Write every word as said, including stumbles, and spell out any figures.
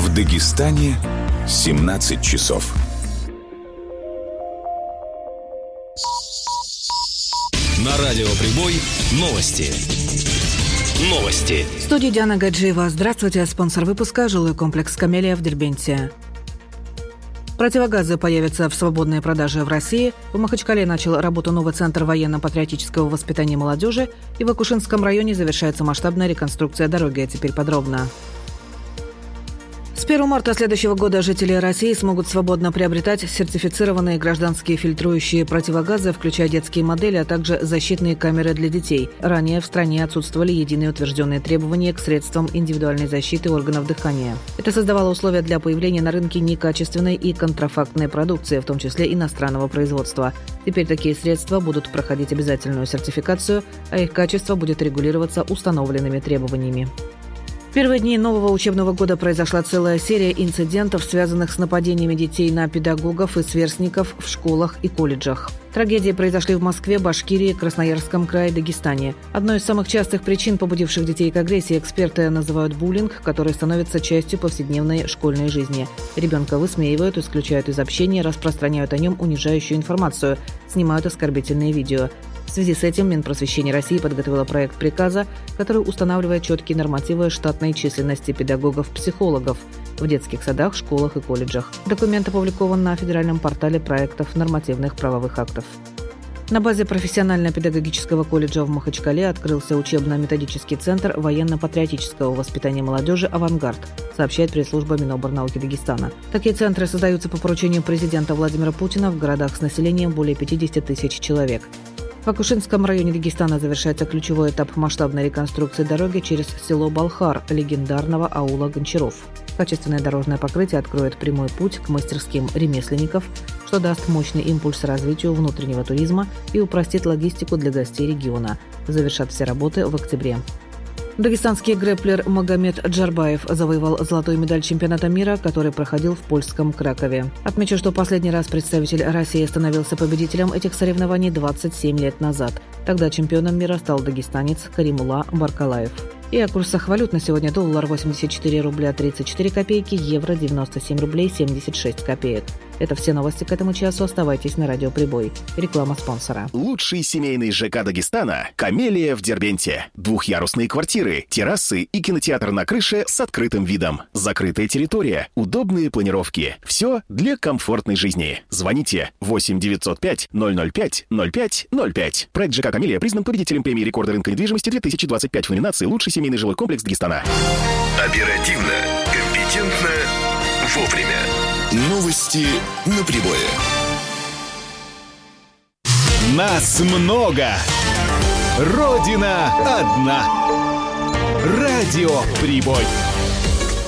В Дагестане семнадцать часов. На радио «Прибой» новости. Новости. В студии Диана Гаджиева. Здравствуйте. Спонсор выпуска – жилой комплекс «Камелия» в Дербенте. Противогазы появятся в свободной продаже в России. В Махачкале начал работу новый центр военно-патриотического воспитания молодежи. И в Акушинском районе завершается масштабная реконструкция дороги. А теперь подробно. С первого марта следующего года жители России смогут свободно приобретать сертифицированные гражданские фильтрующие противогазы, включая детские модели, а также защитные камеры для детей. Ранее в стране отсутствовали единые утвержденные требования к средствам индивидуальной защиты органов дыхания. Это создавало условия для появления на рынке некачественной и контрафактной продукции, в том числе иностранного производства. Теперь такие средства будут проходить обязательную сертификацию, а их качество будет регулироваться установленными требованиями. В первые дни нового учебного года произошла целая серия инцидентов, связанных с нападениями детей на педагогов и сверстников в школах и колледжах. Трагедии произошли в Москве, Башкирии, Красноярском крае, Дагестане. Одной из самых частых причин, побудивших детей к агрессии, эксперты называют буллинг, который становится частью повседневной школьной жизни. Ребенка высмеивают, исключают из общения, распространяют о нем унижающую информацию, снимают оскорбительные видео. В связи с этим Минпросвещение России подготовило проект приказа, который устанавливает четкие нормативы штатной численности педагогов-психологов в детских садах, школах и колледжах. Документ опубликован на федеральном портале проектов нормативных правовых актов. На базе профессионально-педагогического колледжа в Махачкале открылся учебно-методический центр военно-патриотического воспитания молодежи «Авангард», сообщает пресс-служба Миноборнауки Дагестана. Такие центры создаются по поручению президента Владимира Путина в городах с населением более пятидесяти тысяч человек. В Акушинском районе Дагестана завершается ключевой этап масштабной реконструкции дороги через село Балхар, легендарного аула Гончаров. Качественное дорожное покрытие откроет прямой путь к мастерским ремесленников, что даст мощный импульс развитию внутреннего туризма и упростит логистику для гостей региона. Завершат все работы в октябре. Дагестанский грэпплер Магомед Джарбаев завоевал золотую медаль чемпионата мира, который проходил в польском Кракове. Отмечу, что последний раз представитель России становился победителем этих соревнований двадцать семь лет назад. Тогда чемпионом мира стал дагестанец Каримула Баркалаев. И о курсах валют на сегодня: доллар восемьдесят четыре рубля тридцать четыре копейки, евро девяносто семь рублей семьдесят шесть копеек. Это все новости к этому часу. Оставайтесь на радио «Прибой». Реклама спонсора. Лучший семейный ЖК Дагестана – «Камелия» в Дербенте. Двухъярусные квартиры, террасы и кинотеатр на крыше с открытым видом. Закрытая территория, удобные планировки. Все для комфортной жизни. Звоните восемь девятьсот пять ноль ноль пять ноль пять ноль пять. Проект ЖК «Камелия» признан победителем премии рекорда рынка недвижимости две тысячи двадцать пять в номинации «Лучший семейный жилой комплекс Дагестана». Оперативно, компетентно, вовремя. Новости на Прибое. Нас много. Родина одна. Радио «Прибой».